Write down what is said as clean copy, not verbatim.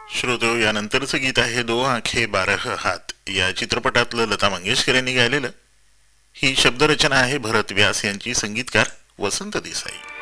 श्रोतो, यानंतरचं गीत आहे दो आंखे बारह हात या चित्रपटातलं लता मंगेशकर यांनी गायलेलं. ही शब्दरचना आहे भरत व्यास यांची, संगीतकार वसंत देसाई.